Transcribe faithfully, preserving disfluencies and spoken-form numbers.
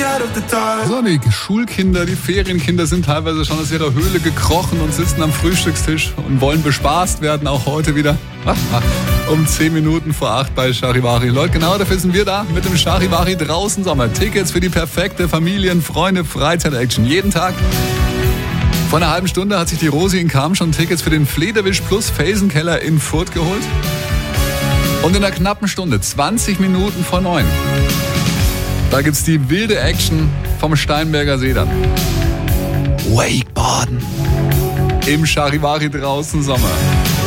So, die Schulkinder, die Ferienkinder sind teilweise schon aus ihrer Höhle gekrochen und sitzen am Frühstückstisch und wollen bespaßt werden, auch heute wieder. Um zehn Minuten vor acht bei Charivari. Leute, genau dafür sind wir da mit dem Charivari draußen Sommer. Tickets für die perfekte Familien-, Freunde-, Freizeit-Action. Jeden Tag. Vor einer halben Stunde hat sich die Rosi in Cham schon Tickets für den Flederwisch plus Felsenkeller in Furth geholt. Und in einer knappen Stunde, zwanzig Minuten vor neun, da gibt's die wilde Action vom Steinberger See dann. Wakeboarden im Charivari draußen Sommer.